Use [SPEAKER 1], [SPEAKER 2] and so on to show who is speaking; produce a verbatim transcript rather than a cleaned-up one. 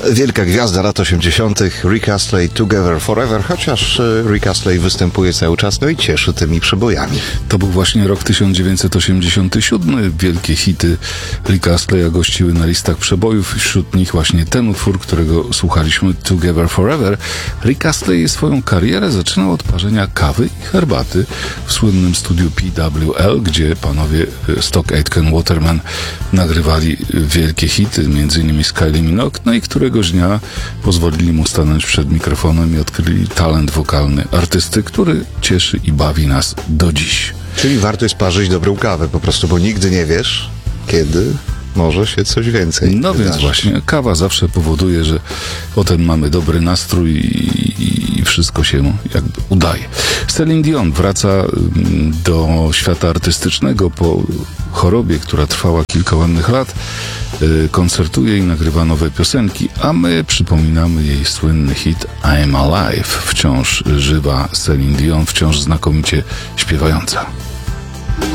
[SPEAKER 1] Wielka gwiazda lat osiemdziesiątych, Rick Astley, Together Forever, chociaż Rick Astley występuje cały czas, no i cieszy tymi przebojami.
[SPEAKER 2] To był właśnie rok tysiąc dziewięćset osiemdziesiąty siódmy. Wielkie hity Ricka Astleya gościły na listach przebojów. Wśród nich właśnie ten utwór, którego słuchaliśmy, Together Forever. Rick Astley swoją karierę zaczynał od parzenia kawy i herbaty w słynnym studiu P W L, gdzie panowie Stock Aitken Waterman nagrywali wielkie hity, między innymi z Kylie Minogue, no i któregoś dnia pozwolili mu stanąć przed mikrofonem i odkryli talent wokalny artysty, który cieszy i bawi nas do dziś.
[SPEAKER 1] Czyli warto jest parzyć dobrą kawę po prostu, bo nigdy nie wiesz, kiedy może się coś więcej
[SPEAKER 2] No
[SPEAKER 1] wydarzyć.
[SPEAKER 2] więc właśnie, kawa zawsze powoduje, że potem mamy dobry nastrój i, i wszystko się jakby udaje. Celine Dion wraca do świata artystycznego po chorobie, która trwała kilka ładnych lat. Koncertuje i nagrywa nowe piosenki, a my przypominamy jej słynny hit I'm Alive. Wciąż żywa Celine Dion, wciąż znakomicie śpiewająca.